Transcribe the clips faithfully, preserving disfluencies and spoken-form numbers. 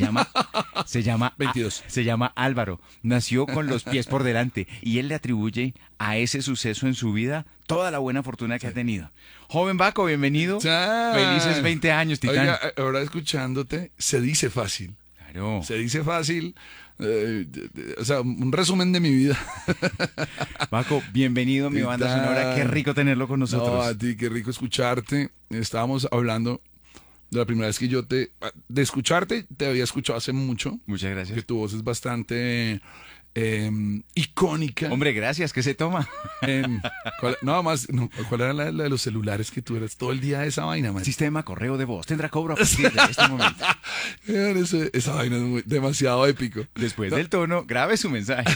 llama, se llama, veintidós. Se llama Álvaro. Nació con los pies por delante y él le atribuye a ese suceso en su vida toda la buena fortuna que ha tenido. Joven Baco, bienvenido. Chan. Felices veinte años, Titán. Oiga, ahora escuchándote, se dice fácil. Claro. Se dice fácil. Eh, de- de- o sea, un resumen de mi vida. Baco, bienvenido a mi banda Titán. sonora. Qué rico tenerlo con No, nosotros. a ti, qué rico escucharte. Estábamos hablando de la primera vez que yo te... De escucharte, te había escuchado hace mucho. Muchas Que gracias. tu voz es bastante eh, icónica. Hombre, gracias. ¿Qué se toma? En- ¿cuál, no, más, no, ¿cuál era la, la de los celulares que tú eras todo el día de esa vaina, man? Sistema correo de voz. Tendrá cobro a partir de este momento. Ese- esa vaina es muy- demasiado épico. Después del tono, grabe su mensaje.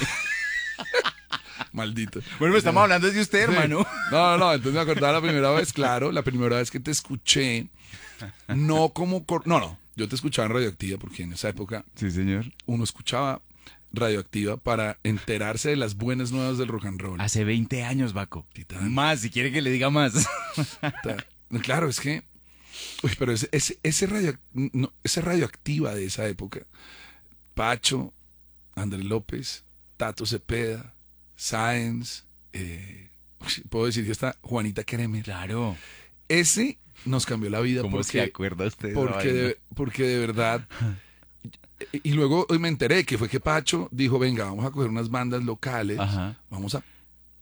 Maldito. Bueno, estamos hablando de usted, Sí. hermano. No, no, no, entonces me acordaba la primera vez, claro, la primera vez que te escuché, no como... cor- No, no, yo te escuchaba en Radioactiva porque en esa época Sí, señor. uno escuchaba Radioactiva para enterarse de las buenas nuevas del rock and roll. Hace veinte años, Baco. Titán. Más, si quiere que le diga más. Ta- no, Claro, es que... Uy, pero ese, ese, ese, radio, no, ese Radioactiva de esa época, Pacho, Andrés López, Tato Cepeda, Sáenz, eh, uy, puedo decir que está Juanita Kremer. Claro. Ese nos cambió la vida ¿Cómo se porque, acuerda usted? de esa porque, vaina? de, porque de verdad... Y luego hoy me enteré que fue que Pacho dijo, venga, vamos a coger unas bandas locales, Ajá. vamos a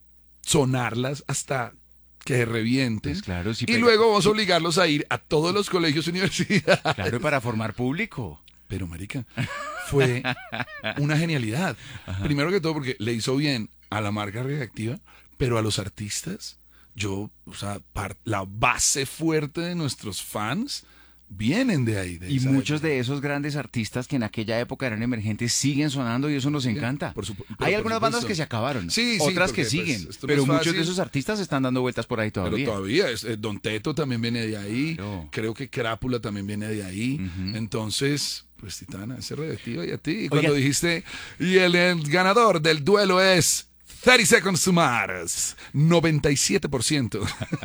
sonarlas hasta que revienten. Pues claro, sí. Y pega- luego vamos a obligarlos a ir a todos los colegios y universidades. Claro, para formar público. Pero, marica, fue una genialidad. Primero que todo porque le hizo bien a la marca Radioactiva, pero a los artistas, yo, o sea, par- la base fuerte de nuestros fans vienen de ahí. De Y esa muchos época. de esos grandes artistas que en aquella época eran emergentes siguen sonando y eso nos encanta. por supu- pero Hay por algunas bandas supuesto. que se acabaron, Sí, sí, otras porque, que pues, siguen, esto no pero es muchos fácil. de esos artistas están dando vueltas por ahí todavía. Pero todavía, es, eh, Don Teto también viene de ahí, Claro. creo que Crápula también viene de ahí, Ujú. entonces, pues Titana, ese Radioactiva y a ti. Y Oiga. cuando dijiste, y el, el ganador del duelo es thirty Seconds to Mars, noventa y siete por ciento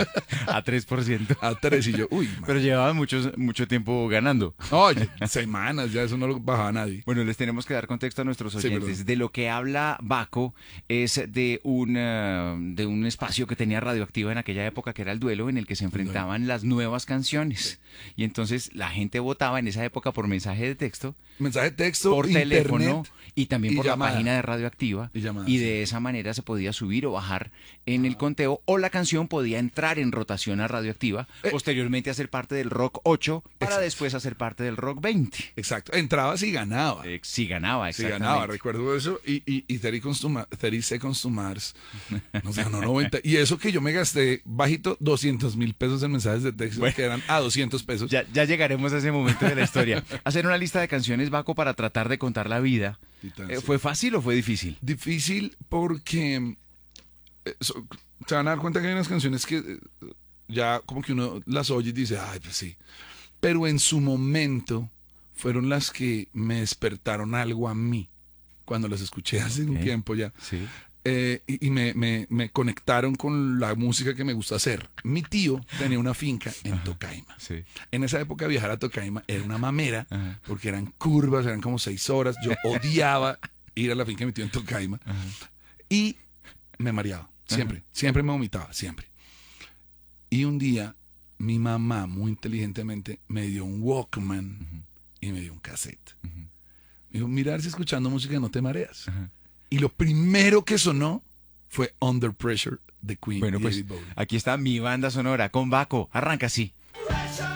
A tres por ciento. a tres y yo, uy, man. Pero llevaban muchos, mucho tiempo ganando. Oye, semanas, ya eso no lo bajaba nadie. Bueno, les tenemos que dar contexto a nuestros Sí, oyentes. perdón. De lo que habla Baco es de un, eh, de un espacio que tenía Radioactiva en aquella época, que era el duelo, en el que se enfrentaban las nuevas canciones. Y entonces la gente votaba en esa época por mensaje de texto, Mensaje de texto, por internet, teléfono y también y por llamada. la página de Radioactiva. Y llamada, y sí. de esa manera se podía subir o bajar en el conteo, o la canción podía entrar en rotación a Radioactiva, Eh. posteriormente hacer parte del Rock ocho, para Exacto. después hacer parte del Rock veinte. Exacto, entrabas y ganaba. Eh, si ganaba, Sí, exactamente. ganaba, recuerdo eso. Y, y, y thirty, Seconds to Ma- thirty Seconds to Mars nos ganó noventa. Y eso que yo me gasté bajito doscientos mil pesos en mensajes de texto, Bueno. que eran a doscientos pesos. Ya, ya llegaremos a ese momento de la historia. Hacer una lista de canciones, Baco, para tratar de contar la vida. Titán, Eh, sí. ¿Fue fácil o fue difícil? Difícil porque eh, so- se van a dar cuenta que hay unas canciones que eh, ya como que uno las oye y dice, ay, pues sí. Pero en su momento fueron las que me despertaron algo a mí cuando las escuché hace un Ok. tiempo ya. Sí. Eh, y y me, me- me conectaron con la música que me gusta hacer. Mi tío tenía una finca en Tocaima. Sí. En esa época viajar a Tocaima era una mamera, Ajá. porque eran curvas, eran como seis horas. Yo odiaba ir a la finca de mi tío en Tocaima. Y me mareaba, siempre, siempre me vomitaba, siempre. Y un día mi mamá, muy inteligentemente, me dio un Walkman y me dio un cassette. Me dijo, mira, a ver si escuchando música no te mareas. Ajá. Y lo primero que sonó fue Under Pressure de Queen Bueno, y pues David Bowie. aquí está mi banda sonora con Baco. Arranca así.